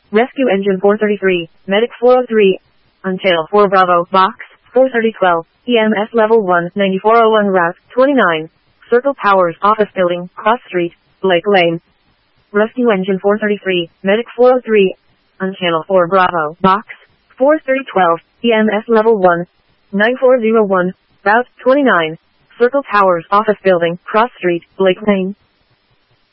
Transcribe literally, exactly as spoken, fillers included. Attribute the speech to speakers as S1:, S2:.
S1: Rescue Engine four thirty-three, Medic four oh three, Untail four Bravo, Box, four thirty twelve, E M S Level one, ninety-four oh one Route, twenty-nine, Circle Towers, Office Building, Cross Street, Blake Lane. Rescue Engine four thirty-three, Medic four oh three, Untail four Bravo, Box, four thirty twelve, E M S Level one, nine four oh one, Route, twenty-nine, Circle Towers, Office Building, Cross Street, Blake Lane.